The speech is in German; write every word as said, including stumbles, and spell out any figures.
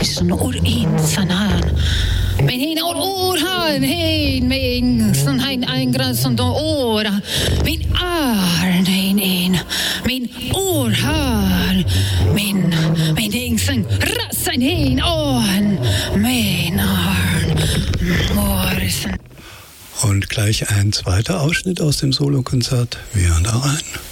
Morrison or insanan. Men hin or orhan hin min sån här en grad som då åra. Min arn hin in. Min orhan. Min min ingsen rassen hin on. Min arn. Morrison. Und gleich ein zweiter Ausschnitt aus dem Solokonzert. Wir hören da rein.